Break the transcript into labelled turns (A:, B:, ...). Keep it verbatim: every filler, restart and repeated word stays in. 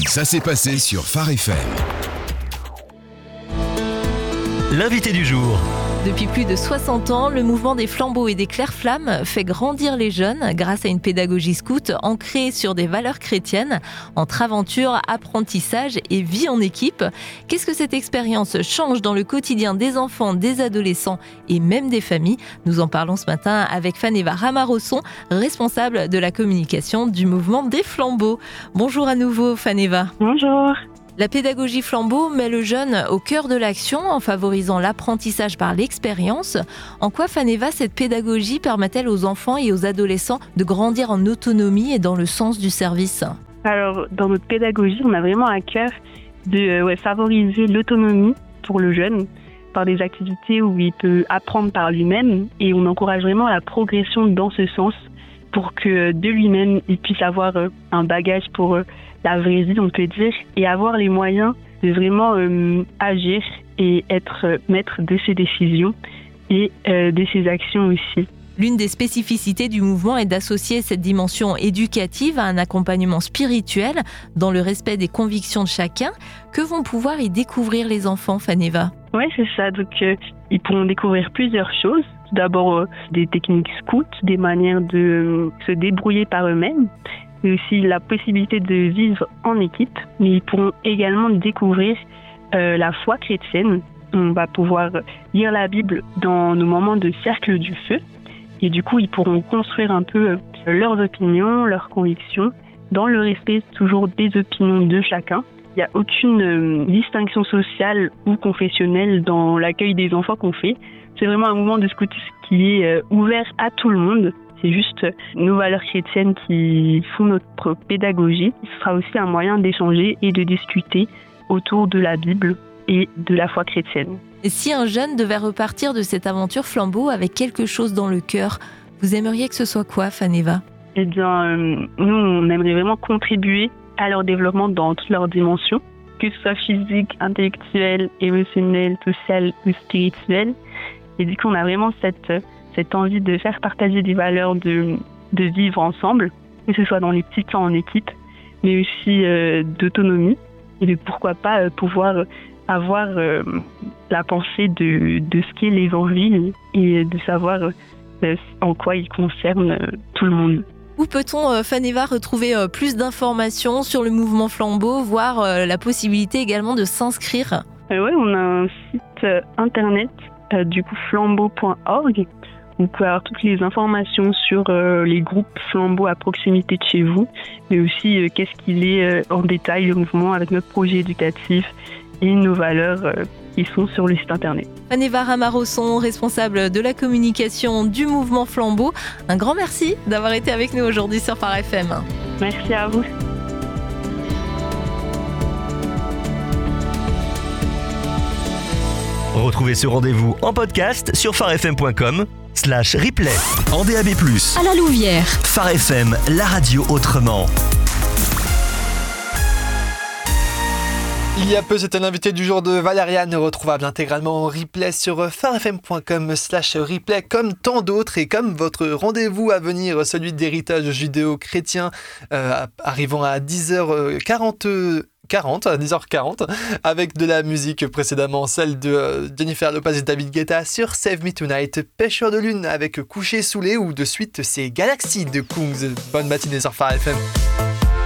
A: Ça s'est passé sur Phare F M.
B: L'invité du jour.
C: Depuis plus de soixante ans, le mouvement des flambeaux et des clairs-flammes fait grandir les jeunes grâce à une pédagogie scout ancrée sur des valeurs chrétiennes, entre aventure, apprentissage et vie en équipe. Qu'est-ce que cette expérience change dans le quotidien des enfants, des adolescents et même des familles ? Nous en parlons ce matin avec Faneva Ramarosson, responsable de la communication du mouvement des flambeaux. Bonjour à nouveau Faneva.
D: Bonjour.
C: La pédagogie flambeau met le jeune au cœur de l'action en favorisant l'apprentissage par l'expérience. En quoi, Faneva, cette pédagogie permet-elle aux enfants et aux adolescents de grandir en autonomie et dans le sens du service ?
D: Alors, dans notre pédagogie, on a vraiment à cœur de euh, ouais, favoriser l'autonomie pour le jeune par des activités où il peut apprendre par lui-même, et on encourage vraiment la progression dans ce sens pour que de lui-même, il puisse avoir euh, un bagage pour euh, la vraie vie, on peut dire, et avoir les moyens de vraiment euh, agir et être euh, maître de ses décisions et euh, de ses actions aussi.
C: L'une des spécificités du mouvement est d'associer cette dimension éducative à un accompagnement spirituel dans le respect des convictions de chacun. Que vont pouvoir y découvrir les enfants, Faneva ?
D: Oui, c'est ça. Donc, euh, ils pourront découvrir plusieurs choses. Tout d'abord, euh, des techniques scouts, des manières de euh, se débrouiller par eux-mêmes, et aussi la possibilité de vivre en équipe. Mais ils pourront également découvrir euh, la foi chrétienne. On va pouvoir lire la Bible dans nos moments de cercle du feu. Et du coup, ils pourront construire un peu euh, leurs opinions, leurs convictions, dans le respect toujours des opinions de chacun. Il n'y a aucune euh, distinction sociale ou confessionnelle dans l'accueil des enfants qu'on fait. C'est vraiment un mouvement de scoutisme qui est euh, ouvert à tout le monde. C'est juste euh, nos valeurs chrétiennes qui font notre pédagogie. Ce sera aussi un moyen d'échanger et de discuter autour de la Bible et de la foi chrétienne.
C: Et si un jeune devait repartir de cette aventure flambeau avec quelque chose dans le cœur, vous aimeriez que ce soit quoi, Faneva ?
D: Eh bien, euh, nous, on aimerait vraiment contribuer à leur développement dans toutes leurs dimensions, que ce soit physique, intellectuel, émotionnel, social ou spirituel. Et du coup, on a vraiment cette, cette envie de faire partager des valeurs, de, de vivre ensemble, que ce soit dans les petits temps en équipe, mais aussi euh, d'autonomie, et de pourquoi pas euh, pouvoir avoir euh, la pensée de, de ce qu'est l'évangile et de savoir euh, en quoi il concerne euh, tout le monde.
C: Où peut-on, euh, Faneva, retrouver euh, plus d'informations sur le mouvement flambeau, voire euh, la possibilité également de s'inscrire ?
D: euh, Oui, on a un site euh, internet, euh, du coup flambeau point org. Vous pouvez avoir toutes les informations sur euh, les groupes flambeaux à proximité de chez vous, mais aussi euh, qu'est-ce qu'il est euh, en détail le mouvement avec notre projet éducatif et nos valeurs euh, qui sont sur le site internet.
C: Faneva Ramarosson, responsable de la communication du mouvement flambeau. Un grand merci d'avoir été avec nous aujourd'hui sur Phare F M.
D: Merci à vous.
B: Retrouvez ce rendez-vous en podcast sur pharefm point com slash replay. En D A B plus,
E: à la Louvière.
B: Phare F M, la radio autrement.
F: Il y a peu, c'était l'invité du jour de Valériane, retrouvable intégralement en replay sur pharefm point com slash replay, comme tant d'autres, et comme votre rendez-vous à venir, celui d'héritage judéo-chrétien, euh, arrivant à dix heures quarante, quarante, à dix heures quarante, avec de la musique précédemment, celle de euh, Jennifer Lopez et David Guetta sur Save Me Tonight, Pêcheur de lune avec Couché sous les, ou de suite c'est Galaxy de Kungs. Bonne matinée sur Phare F M.